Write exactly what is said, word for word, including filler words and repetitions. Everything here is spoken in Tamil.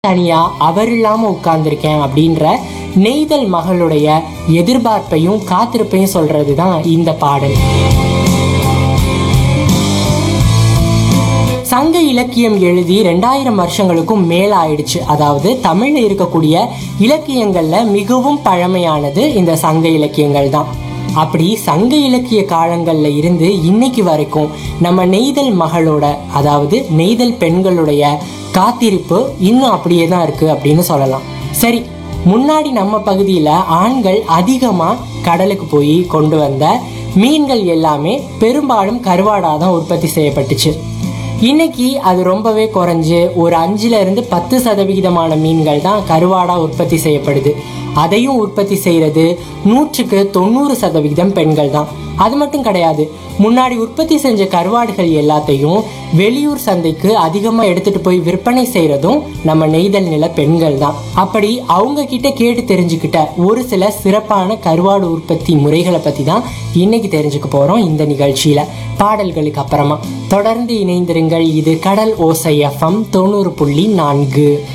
தனியா அவர் இல்லாம உட்கார்ந்துருக்கேன் அப்படின்ற நெய்தல் மகளுடைய எதிர்பார்ப்பையும் காத்திருப்பையும் சொல்றதுதான் இந்த பாடல். சங்க இலக்கியம் எழுதி ரெண்டாயிரம் வருஷங்களுக்கும் மேல ஆயிடுச்சு. அதாவது தமிழ்ல இருக்கக்கூடிய இலக்கியங்கள்ல மிகவும் பழமையானது இந்த சங்க இலக்கியங்கள் தான். அப்படி சங்க இலக்கிய காலங்கள்ல இருந்து இன்னைக்கு வரைக்கும் நம்ம நெய்தல் மகளோட, அதாவது நெய்தல் பெண்களுடைய காத்திருப்பு இன்னும் அப்படியே தான் இருக்கு அப்படின்னு சொல்லலாம். சரி, முன்னாடி நம்ம பகுதியில ஆண்கள் அதிகமா கடலுக்கு போய் கொண்டு வந்த மீன்கள் எல்லாமே பெரும்பாலும் கருவாடாதான் உற்பத்தி செய்யப்பட்டுச்சு. இன்னைக்கு அது ரொம்பவே குறைஞ்சு ஒரு அஞ்சுல இருந்து பத்து சதவிகிதமான மீன்கள் தான் கருவாடா உற்பத்தி செய்யப்படுது. அதையும் உற்பத்தி செய்யறது நூற்றுக்கு தொண்ணூறு சதவிகிதம் பெண்கள் தான். அது மட்டும் கிடையாது, முன்னாடி உற்பத்தி செஞ்ச கருவாடுகள் எல்லாத்தையும் வெளியூர் சந்தைக்கு அதிகமா எடுத்துட்டு போய் விற்பனை செய்யறதும் நம்ம நெய்தல் நில பெண்கள் தான். அப்படி அவங்க கிட்ட கேட்டு தெரிஞ்சுக்கிட்ட ஒரு சில சிறப்பான கருவாடு உற்பத்தி முறைகளை பத்தி தான் இன்னைக்கு தெரிஞ்சுக்க போறோம் இந்த நிகழ்ச்சியில. பாடல்களுக்கு அப்புறமா தொடர்ந்து இணைந்திருங்கள். இது கடல் ஓசை எஃப்எம் தொண்ணூறு புள்ளி நான்கு.